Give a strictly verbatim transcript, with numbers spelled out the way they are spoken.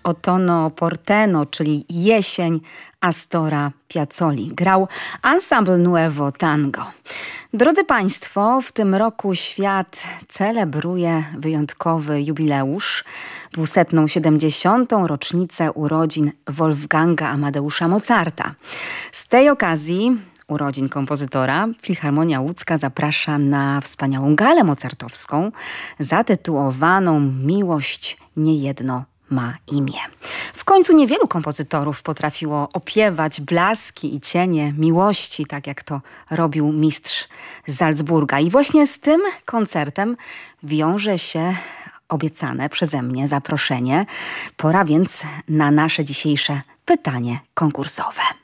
Otono Porteno, czyli Jesień Astora Piazzoli. Grał Ensemble Nuevo Tango. Drodzy Państwo, w tym roku świat celebruje wyjątkowy jubileusz, dwusetną siedemdziesiątą rocznicę urodzin Wolfganga Amadeusza Mozarta. Z tej okazji urodzin kompozytora Filharmonia Łódzka zaprasza na wspaniałą galę mozartowską zatytułowaną Miłość niejedno ma imię. W końcu niewielu kompozytorów potrafiło opiewać blaski i cienie miłości, tak jak to robił mistrz z Salzburga. I właśnie z tym koncertem wiąże się obiecane przeze mnie zaproszenie. Pora więc na nasze dzisiejsze pytanie konkursowe.